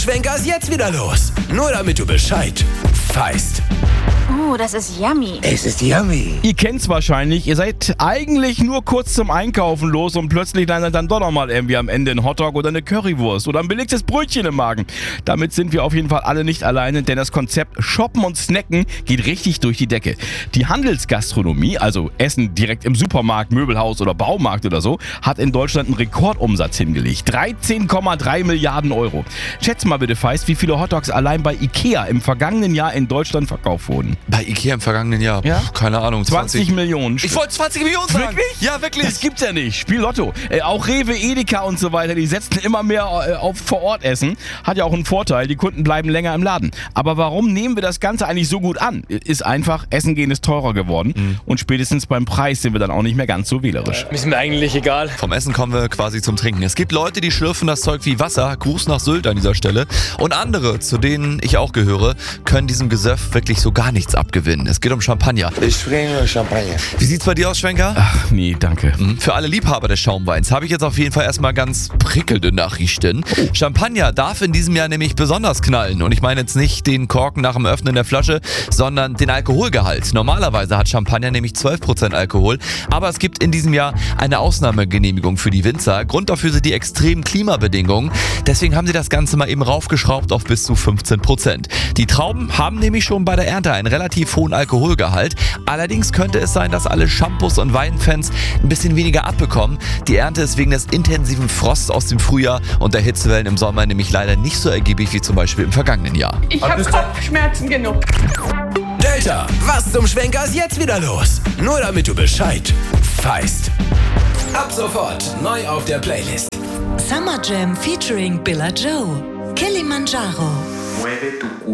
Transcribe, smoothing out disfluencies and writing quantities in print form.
Schwenkers jetzt wieder los. Nur damit du Bescheid weißt. Oh, das ist yummy. Es ist yummy. Ihr kennt's wahrscheinlich, ihr seid eigentlich nur kurz zum Einkaufen los und plötzlich landet dann doch nochmal irgendwie am Ende ein Hotdog oder eine Currywurst oder ein belegtes Brötchen im Magen. Damit sind wir auf jeden Fall alle nicht alleine, denn das Konzept Shoppen und Snacken geht richtig durch die Decke. Die Handelsgastronomie, also Essen direkt im Supermarkt, Möbelhaus oder Baumarkt oder so, hat in Deutschland einen Rekordumsatz hingelegt. 13,3 Milliarden Euro. Schätz mal bitte, Feist, wie viele Hotdogs allein bei Ikea im vergangenen Jahr in Deutschland verkauft wurden. Bei Ikea im vergangenen Jahr? Ja? Keine Ahnung. 20 Millionen. Ich wollte 20 Millionen sagen. Wirklich? Ja, wirklich. Das gibt's ja nicht. Spiel Lotto. Auch Rewe, Edeka und so weiter, die setzen immer mehr auf Vor-Ort-Essen. Hat ja auch einen Vorteil, die Kunden bleiben länger im Laden. Aber warum nehmen wir das Ganze eigentlich so gut an? Ist einfach, Essen gehen ist teurer geworden. Und spätestens beim Preis sind wir dann auch nicht mehr ganz so wählerisch. Ist mir eigentlich egal. Vom Essen kommen wir quasi zum Trinken. Es gibt Leute, die schlürfen das Zeug wie Wasser. Gruß nach Sylt an dieser Stelle. Und andere, zu denen ich auch gehöre, können diesem Gesöff wirklich so gar nichts abgewinnen. Es geht um Champagner. Ich trinke Champagner. Wie sieht's bei dir aus, Schwenker? Ach nee, danke. Für alle Liebhaber des Schaumweins habe ich jetzt auf jeden Fall erstmal ganz prickelnde Nachrichten. Champagner darf in diesem Jahr nämlich besonders knallen. Und ich meine jetzt nicht den Korken nach dem Öffnen der Flasche, sondern den Alkoholgehalt. Normalerweise hat Champagner nämlich 12% Alkohol. Aber es gibt in diesem Jahr eine Ausnahmegenehmigung für die Winzer. Grund dafür sind die extremen Klimabedingungen. Deswegen haben sie das Ganze mal eben raufgeschraubt auf bis zu 15%. Die Trauben haben nämlich schon bei der Ernte einen relativ hohen Alkoholgehalt. Allerdings könnte es sein, dass alle Shampoos und Weinfans ein bisschen weniger abbekommen. Die Ernte ist wegen des intensiven Frosts aus dem Frühjahr und der Hitzewellen im Sommer nämlich leider nicht so ergiebig wie zum Beispiel im vergangenen Jahr. Ich habe Kopfschmerzen genug. Delta, was zum Schwenkers jetzt wieder los? Nur damit du Bescheid weißt. Ab sofort neu auf der Playlist. Summer Jam featuring Billa Joe. Kilimanjaro.